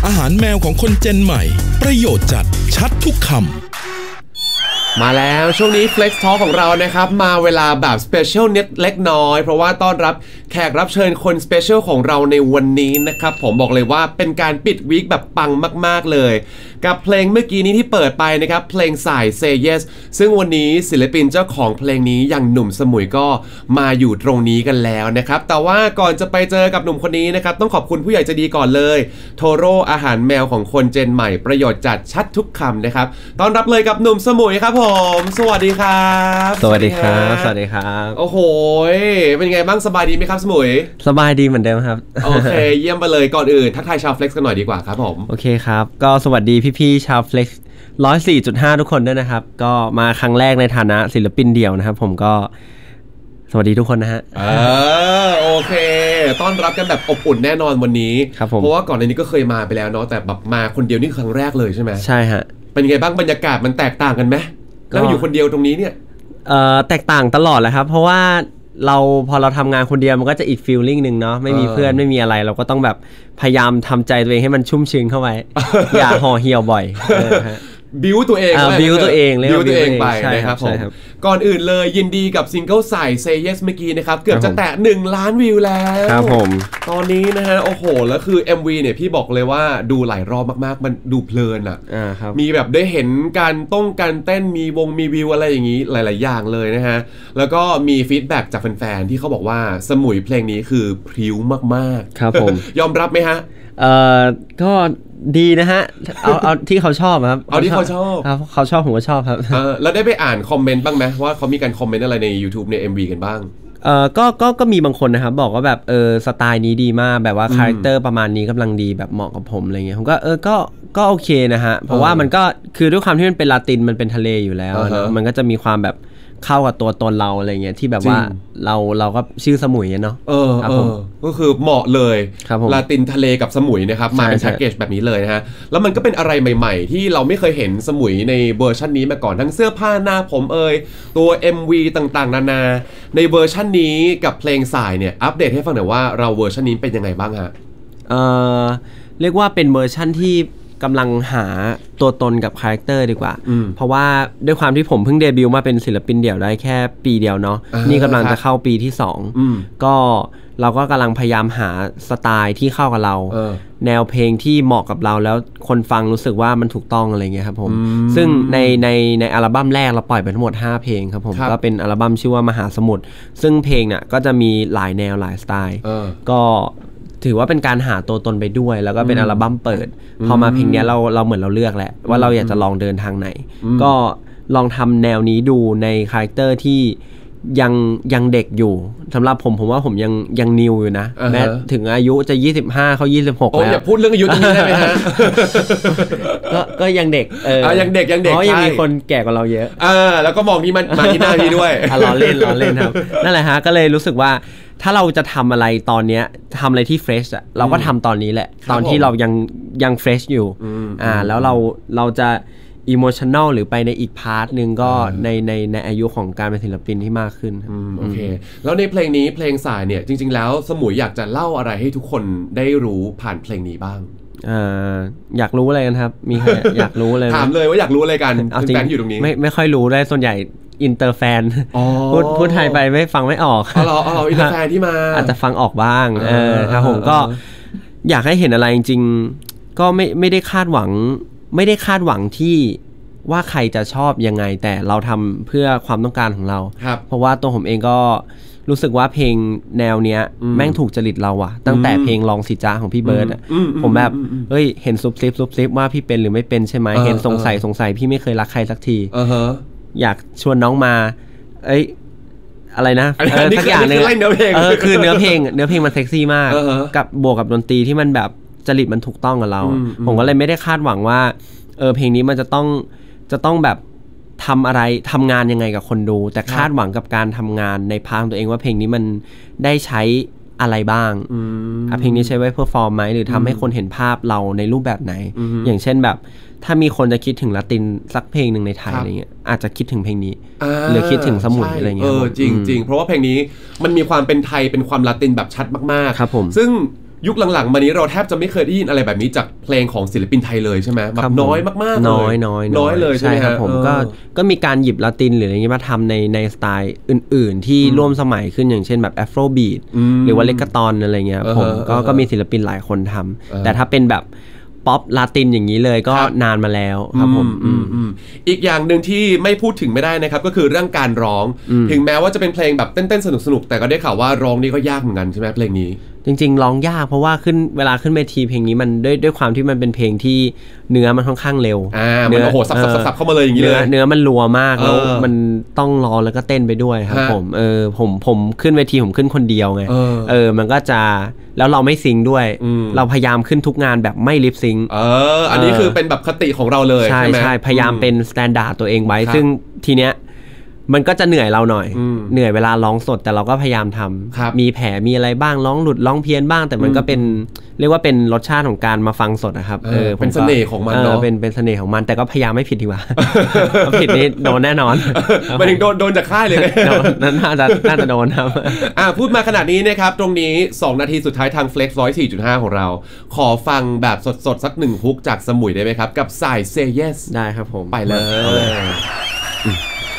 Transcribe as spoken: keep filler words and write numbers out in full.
อาหารแมวของคนเจนใหม่ประโยชน์จัดชัดทุกคำมาแล้วช่วงนี้ Flex Talk ของเรานะครับมาเวลาแบบ Special นิดเล็กน้อยเพราะว่าต้อนรับแขกรับเชิญคน Special ของเราในวันนี้นะครับผมบอกเลยว่าเป็นการปิดวีคแบบปังมากๆเลยกับเพลงเมื่อกี้นี้ที่เปิดไปนะครับเพลงสาย Say Yes ซึ่งวันนี้ศิลปินเจ้าของเพลงนี้อย่างหนุ่มสมุยก็มาอยู่ตรงนี้กันแล้วนะครับแต่ว่าก่อนจะไปเจอกับหนุ่มคนนี้นะครับต้องขอบคุณผู้ใหญ่ใจดีก่อนเลยโทโร่อาหารแมวของคนเจนใหม่ประโยชน์จัดชัดทุกคำนะครับต้อนรับเลยกับหนุ่มสมุยครับผมสวัสดีครับสวัสดีครับสวัสดีครับโอ้โหเป็นไงบ้างสบายดีไหมครับสมุยสบายดีเหมือนเดิมครับโอเคเยี่ยมไปเลยก่อนอื่นทักทายชาว Flex กันหน่อยดีกว่าครับผมโอเคครับก็สวัสดีพี่ๆชาว Flex หนึ่งร้อยสี่จุดห้า ทุกคนด้วยนะครับก็มาครั้งแรกในฐานะศิลปินเดี่ยวนะครับผมก็สวัสดีทุกคนนะฮะเออโอเคต้อนรับกันแบบอบอุ่นแน่นอนวันนี้ครับผมเพราะว่าก่อนในนี้ก็เคยมาไปแล้วเนาะแต่แบบมาคนเดียวนี่ครั้งแรกเลยใช่ไหมใช่ฮะเป็นไงบ้างบรรยากาศมันแตกต่างกันไหมแล้วอยู่คนเดียวตรงนี้เนี่ยเอ่อแตกต่างตลอดแหละครับเพราะว่าเราพอเราทำงานคนเดียวมันก็จะอีกฟีลลิ่งนึงเนาะไม่มีเพื่อนไม่มีอะไรเราก็ต้องแบบพยายามทำใจตัวเองให้มันชุ่มชื้นเข้าไว้ อย่าห่อเหี่ยวบ่อยบิวตัวเองบิวตัวเองบิวตัวเองไปนะครับผมก่อนอื่นเลยยินดีกับซิงเกิลใส่ Say Yes เมื่อกี้นะครับเกือบจะแตะหนึ่งล้านวิวแล้วครับผมตอนนี้นะฮะโอ้โหแล้วคือ เอ็ม วี เนี่ยพี่บอกเลยว่าดูหลายรอบมากๆมันดูเพลินอ่ะมีแบบได้เห็นการต้องการเต้นมีวงมีวิวอะไรอย่างนี้หลายๆอย่างเลยนะฮะแล้วก็มีฟีดแบ็กจากแฟนๆที่เขาบอกว่าสมุยเพลงนี้คือพริ้วมากๆครับผมยอมรับไหมฮะเอ่อก็ดีนะฮะเอาเอาที่เขาชอบครับเอาที่เขาชอบครับเขาชอบผมก็ชอบครับเออแล้วได้ไปอ่านคอมเมนต์บ้างไหมว่าเขามีการคอมเมนต์อะไรใน YouTube ใน เอ็ม วี กันบ้างเออก็ก็ก็มีบางคนนะครับบอกว่าแบบเออสไตล์นี้ดีมากแบบว่าคาแรคเตอร์ประมาณนี้กำลังดีแบบเหมาะกับผมอะไรเงี้ยผมก็เออก็ก็โอเคนะฮะเพราะว่ามันก็คือด้วยความที่มันเป็นลาตินมันเป็นทะเลอยู่แล้วนะมันก็จะมีความแบบเข้ากับตัวตนเราอะไรเงี้ยที่แบบว่าเราเราก็ชื่อสมุยเนาะเออครับผมก็คือเหมาะเลยลาตินทะเลกับสมุยนะครับมาเป็นแพ็กเกจแบบนี้เลยนะฮะแล้วมันก็เป็นอะไรใหม่ๆที่เราไม่เคยเห็นสมุยในเวอร์ชันนี้มาก่อนทั้งเสื้อผ้าหน้าผมเอ่ยตัว เอ็ม วี ต่างๆนานาในเวอร์ชันนี้กับเพลงสายเนี่ยอัปเดตให้ฟังหน่อยว่าเราเวอร์ชันนี้เป็นยังไงบ้างฮะเออเรียกว่าเป็นเวอร์ชันที่กำลังหาตัวตนกับคาแรคเตอร์ดีกว่าเพราะว่าด้วยความที่ผมเพิ่งเดบิวต์มาเป็นศิลปินเดี่ยวได้แค่ปีเดียวเนาะนี่กำลังจะเข้าปีที่สองก็เราก็กำลังพยายามหาสไตล์ที่เข้ากับเราแนวเพลงที่เหมาะกับเราแล้วคนฟังรู้สึกว่ามันถูกต้องอะไรเงี้ยครับผมซึ่งในในในอัลบั้มแรกเราปล่อยไปทั้งหมดห้าเพลงครับผมก็เป็นอัลบั้มชื่อว่ามหาสมุทรซึ่งเพลงน่ะก็จะมีหลายแนวหลายสไตล์ก็ถือว่าเป็นการหาตัวตนไปด้วยแล้วก็เป็นอัลบั้มเปิดพอมาเพลงนี้เราเราเหมือนเราเลือกแหละว่าเราอยากจะลองเดินทางไหนก็ลองทำแนวนี้ดูในคาแรคเตอร์ที่ยังยังเด็กอยู่สำหรับผมผมว่าผมยังยังนิวอยู่นะแม้ถึงอายุจะยี่สิบห้าเขายี่สิบหกแล้วอย่าพูดเรื่องอายุตรงนี้ได้ไหมฮะก็ก็ยังเด็กเออยังเด็กยังเด็กเพราะยังมีคนแก่กว่าเราเยอะเออแล้วก็มองที่มันมาที่หน้าพี่ด้วยล้อเล่นล้อเล่นครับนั่นแหละฮะก็เลยรู้สึกว่าถ้าเราจะทำอะไรตอนนี้ทำอะไรที่เฟรชอ่ะเราก็ทำตอนนี้แหละตอนที่เรายังยังเฟรชอยู่อ่าแล้วเราเราจะอิโมชันแนลหรือไปในอีกพาร์ทนึงก็ในในในอายุของการเป็นศิลปินที่มากขึ้นโอเคแล้วในเพลงนี้เพลงสายเนี่ยจริงๆแล้วสมุยอยากจะเล่าอะไรให้ทุกคนได้รู้ผ่านเพลงนี้บ้างอ่าอยากรู้อะไรกันครับมีใครอยากรู้เลยถามเลยว่าอยากรู้อะไรกันแฟนอยู่ตรงนี้ไม่ไม่ค่อยรู้ได้ส่วนใหญ่อินเตอร์แฟนพูดพูดไทยไปไม่ฟังไม่ออกอ๋อเหรออ๋ออินเตอร์แฟนที่มาอาจจะฟังออกบ้างเออครับผมก็อยากให้เห็นอะไรจริงๆก็ไม่ไม่ได้คาดหวังไม่ได้คาดหวังที่ว่าใครจะชอบยังไงแต่เราทำเพื่อความต้องการของเราเพราะว่าตัวผมเองก็รู้สึกว่าเพลงแนวเนี้ยแม่งถูกจริตเราอะตั้งแต่เพลงลองสิจ้าของพี่เบิร์ดอะผมแบบเฮ้ยเห็นซุบซิบซุบซิบว่าพี่เป็นหรือไม่เป็นใช่ไหมเห็นสงสัยสงสัยพี่ไม่เคยรักใครสักทีอยากชวนน้องมาเอ้ยอะไรนะสักอย่างนึงเออคือเนื้อเพลงเนื้อเพลงมันเซ็กซี่มากกับบวกกับดนตรีที่มันแบบจริตมันถูกต้องกับเราผมก็เลยไม่ได้คาดหวังว่าเออเพลงนี้มันจะต้องจะต้องแบบทำอะไรทำงานยังไงกับคนดูแต่คาดหวังกับการทำงานในพาร์ทตัวเองว่าเพลงนี้มันได้ใช้อะไรบ้างเพลงนี้ใช้ไว้เพอร์ฟอร์มไหมหรือทำให้คนเห็นภาพเราในรูปแบบไหนอย่างเช่นแบบถ้ามีคนจะคิดถึงละตินสักเพลงหนึ่งในไทยอะไรเงี้ยอาจจะคิดถึงเพลงนี้หรือคิดถึงสมุยอะไรเงี้ยเออจริงๆเพราะว่าเพลงนี้มันมีความเป็นไทยเป็นความละตินแบบชัดมากๆครับผมซึ่งยุคหลังๆมานี้เราแทบจะไม่เคยได้ยินอะไรแบบนี้จากเพลงของศิลปินไทยเลยใช่ไหมแบบน้อยมากๆเลยน้อยน้อยน้อยเลยใช่ไหมครับผมก็ก็มีการหยิบละตินหรืออะไรเงี้ยมาทำในในสไตล์อื่นๆที่ร่วมสมัยขึ้นอย่างเช่นแบบแอฟโรบีทหรือว่าเลกาตอนอะไรเงี้ยผมก็ก็มีศิลปินหลายคนทำแต่ถ้าเป็นแบบป๊อปลาตินอย่างนี้เลยก็นานมาแล้วครับผมอีกอย่างหนึ่งที่ไม่พูดถึงไม่ได้นะครับก็คือเรื่องการร้องถึงแม้ว่าจะเป็นเพลงแบบเต้นๆสนุกๆแต่ก็ได้ข่าวว่าร้องนี่ก็ยากเหมือนกันใช่ไหมเพลงนี้จริงๆร้องยากเพราะว่าขึ้นเวลาขึ้นเวทีเพลงนี้มันด้วยด้วยความที่มันเป็นเพลงที่เนื้อมันค่อนข้างเร็วเนื้อโอ้โหสับๆๆเข้ามาเลยอย่างนี้เลยเนื้อมันรัวมากแล้วมันต้องร้องแล้วก็เต้นไปด้วยครับผมเออผมผมขึ้นเวทีผมขึ้นคนเดียวไงเออมันก็จะแล้วเราไม่ซิงด้วยเราพยายามขึ้นทุกงานแบบไม่ลิปซิงเอออันนี้คือเป็นแบบคติของเราเลยใช่ใช่พยายามเป็นสแตนดาร์ดตัวเองไว้ซึ่งทีเนี้ยมันก็จะเหนื่อยเราหน่อยเหนื่อยเวลาร้องสดแต่เราก็พยายามทำมีแผลมีอะไรบ้างร้องหลุดร้องเพี้ยนบ้างแต่มันก็เป็นเรียกว่าเป็นรสชาติของการมาฟังสดนะครับเออเป็นเสน่ห์ของมันเนาะเป็นเป็นเสน่ห์ของมันแต่ก็พยายามไม่ผิดดีกว่าผิดนี่โดนแน่นอนหมายถึงโดนโดนจากค่ายเลยนั่นน่าจะน่าจะโดนครับอ่ะพูดมาขนาดนี้นะครับตรงนี้สองนาทีสุดท้ายทาง Flex หนึ่งร้อยสี่จุดห้า ของเราขอฟังแบบสดๆสักหนึ่งฮุกจากสมุยได้ไหมครับกับสาย Say Yes ได้ครับผมไปเลย